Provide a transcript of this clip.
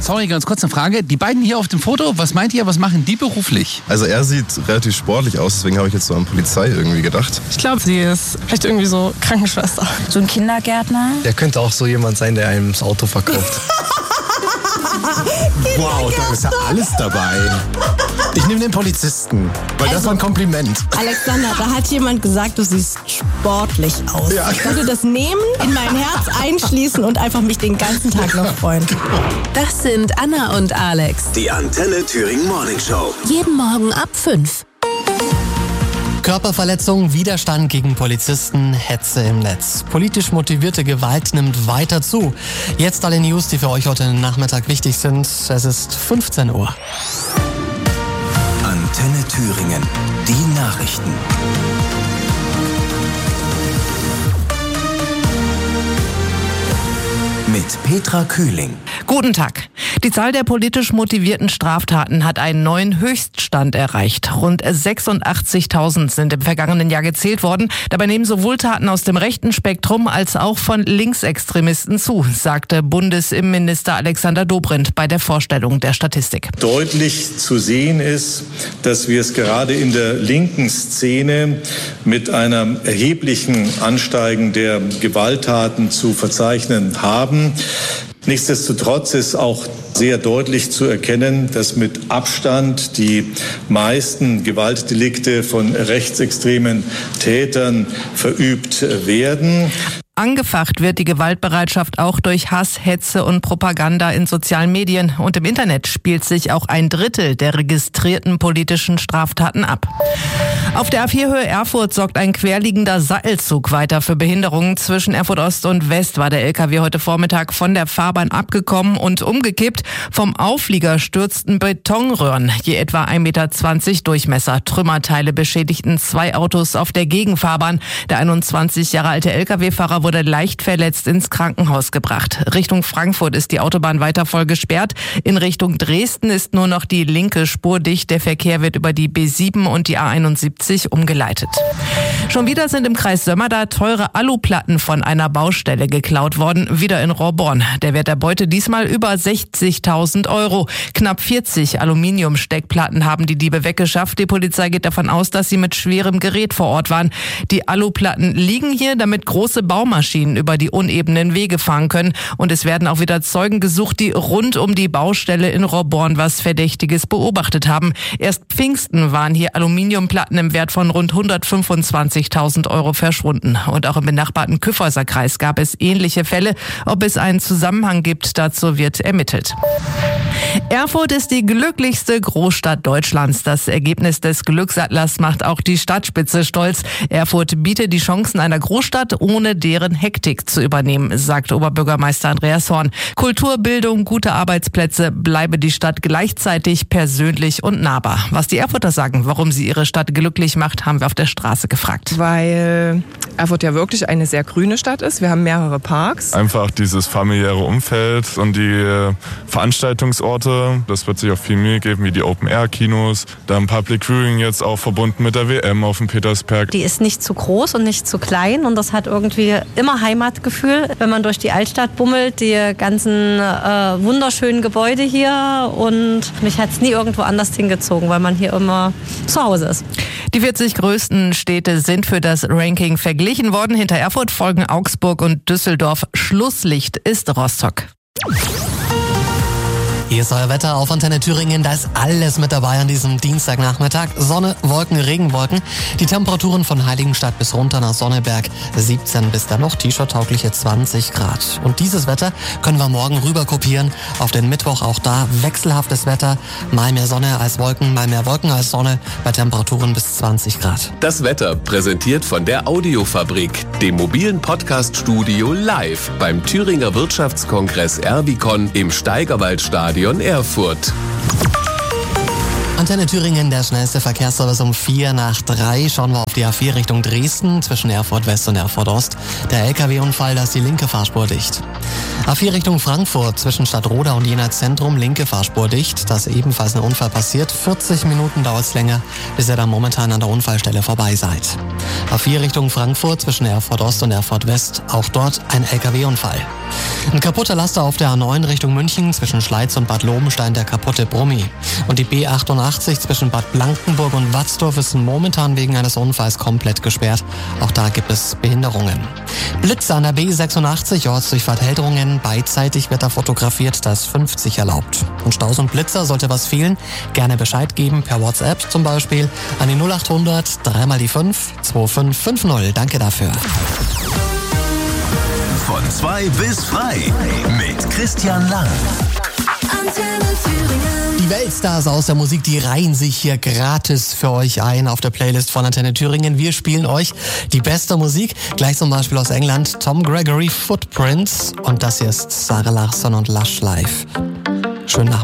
Sorry, ganz kurz eine Frage. Die beiden hier auf dem Foto, was meint ihr, was machen die beruflich? Also er sieht relativ sportlich aus, deswegen habe ich jetzt so an Polizei irgendwie gedacht. Ich glaube, sie ist vielleicht irgendwie so Krankenschwester. So ein Kindergärtner. Der könnte auch so jemand sein, der einem das Auto verkauft. Wow, da ist ja alles dabei. Ich nehme den Polizisten, weil das war ein Kompliment. Alexander, da hat jemand gesagt, du siehst sportlich aus. Ja. Ich würde das nehmen, in mein Herz einschließen und einfach mich den ganzen Tag noch freuen. Das sind Anna und Alex. Die Antenne Thüringen Morning Show. Jeden Morgen ab 5. Körperverletzung, Widerstand gegen Polizisten, Hetze im Netz. Politisch motivierte Gewalt nimmt weiter zu. Jetzt alle News, die für euch heute Nachmittag wichtig sind. Es ist 15 Uhr. Antenne Thüringen. Die Nachrichten. Mit Petra Kühling. Guten Tag. Die Zahl der politisch motivierten Straftaten hat einen neuen Höchststand erreicht. Rund 86.000 sind im vergangenen Jahr gezählt worden. Dabei nehmen sowohl Taten aus dem rechten Spektrum als auch von Linksextremisten zu, sagte Bundesinnenminister Alexander Dobrindt bei der Vorstellung der Statistik. Deutlich zu sehen ist, dass wir es gerade in der linken Szene mit einem erheblichen Ansteigen der Gewalttaten zu verzeichnen haben. Nichtsdestotrotz ist auch sehr deutlich zu erkennen, dass mit Abstand die meisten Gewaltdelikte von rechtsextremen Tätern verübt werden. Angefacht wird die Gewaltbereitschaft auch durch Hass, Hetze und Propaganda in sozialen Medien. Und im Internet spielt sich auch 1/3 der registrierten politischen Straftaten ab. Auf der A4-Höhe Erfurt sorgt ein querliegender Sattelzug weiter für Behinderungen. Zwischen Erfurt Ost und West war der LKW heute Vormittag von der Fahrbahn abgekommen und umgekippt. Vom Auflieger stürzten Betonröhren, je etwa 1,20 Meter Durchmesser. Trümmerteile beschädigten 2 Autos auf der Gegenfahrbahn. Der 21 Jahre alte LKW-Fahrer wurde leicht verletzt ins Krankenhaus gebracht. Richtung Frankfurt ist die Autobahn weiter voll gesperrt. In Richtung Dresden ist nur noch die linke Spur dicht. Der Verkehr wird über die B7 und die A71 umgeleitet. Schon wieder sind im Kreis Sömmerda teure Aluplatten von einer Baustelle geklaut worden, wieder in Rohrborn. Der Wert der Beute diesmal über 60.000 €. Knapp 40 Aluminiumsteckplatten haben die Diebe weggeschafft. Die Polizei geht davon aus, dass sie mit schwerem Gerät vor Ort waren. Die Aluplatten liegen hier, damit große Baumaschinen über die unebenen Wege fahren können. Und es werden auch wieder Zeugen gesucht, die rund um die Baustelle in Rohrborn was Verdächtiges beobachtet haben. Erst Pfingsten waren hier Aluminiumplatten im Wert von rund 125.000 € verschwunden. Und auch im benachbarten Kyffhäuser Kreis gab es ähnliche Fälle. Ob es einen Zusammenhang gibt, dazu wird ermittelt. Erfurt ist die glücklichste Großstadt Deutschlands. Das Ergebnis des Glücksatlas macht auch die Stadtspitze stolz. Erfurt bietet die Chancen einer Großstadt, ohne deren Hektik zu übernehmen, sagt Oberbürgermeister Andreas Horn. Kultur, Bildung, gute Arbeitsplätze, bleibe die Stadt gleichzeitig persönlich und nahbar. Was die Erfurter sagen, warum sie ihre Stadt glücklich macht, haben wir auf der Straße gefragt. Weil Erfurt ja wirklich eine sehr grüne Stadt ist. Wir haben mehrere Parks. Einfach dieses familiäre Umfeld und die Veranstaltungsorte. Das wird sich auch viel Mühe geben, wie die Open-Air-Kinos. Dann Public Viewing jetzt auch verbunden mit der WM auf dem Petersberg. Die ist nicht zu groß und nicht zu klein und das hat irgendwie immer Heimatgefühl, wenn man durch die Altstadt bummelt, die ganzen wunderschönen Gebäude hier, und mich hat es nie irgendwo anders hingezogen, weil man hier immer zu Hause ist. Die 40 größten Städte sind für das Ranking verglichen worden. Hinter Erfurt folgen Augsburg und Düsseldorf. Schlusslicht ist Rostock. Hier ist euer Wetter auf Antenne Thüringen. Da ist alles mit dabei an diesem Dienstagnachmittag. Sonne, Wolken, Regenwolken. Die Temperaturen von Heiligenstadt bis runter nach Sonneberg 17 bis dann noch T-Shirt-taugliche 20 Grad. Und dieses Wetter können wir morgen rüber kopieren. Auf den Mittwoch auch da wechselhaftes Wetter. Mal mehr Sonne als Wolken, mal mehr Wolken als Sonne bei Temperaturen bis 20 Grad. Das Wetter präsentiert von der Audiofabrik, dem mobilen Podcast-Studio live beim Thüringer Wirtschaftskongress Erbicon im Steigerwaldstadion Erfurt. Antenne Thüringen, der schnellste Verkehrsservice um 2:04. Schauen wir auf die A4 Richtung Dresden zwischen Erfurt West und Erfurt Ost. Der LKW-Unfall, da ist die linke Fahrspur dicht. A4 Richtung Frankfurt zwischen Stadtroda und Jena Zentrum, linke Fahrspur dicht. Da ist ebenfalls ein Unfall passiert. 40 Minuten dauert es länger, bis ihr da momentan an der Unfallstelle vorbei seid. A4 Richtung Frankfurt zwischen Erfurt Ost und Erfurt West, auch dort ein LKW-Unfall. Ein kaputter Laster auf der A9 Richtung München zwischen Schleiz und Bad Lobenstein, der kaputte Brummi. Und die B88 zwischen Bad Blankenburg und Watzdorf ist momentan wegen eines Unfalls komplett gesperrt. Auch da gibt es Behinderungen. Blitze an der B86, Ortsdurchfahrt Heldrungen. Beidseitig wird da fotografiert, da ist 50 erlaubt. Und Staus und Blitzer, sollte was fehlen, gerne Bescheid geben, per WhatsApp zum Beispiel, an die 0800 3 die 5 2550. Danke dafür. Von 2 bis frei mit Christian Lang. Die Weltstars aus der Musik, die reihen sich hier gratis für euch ein auf der Playlist von Antenne Thüringen. Wir spielen euch die beste Musik. Gleich zum Beispiel aus England Tom Gregory, Footprints. Und das hier ist Sarah Larsson und Lush Life. Schönen Nachmittag.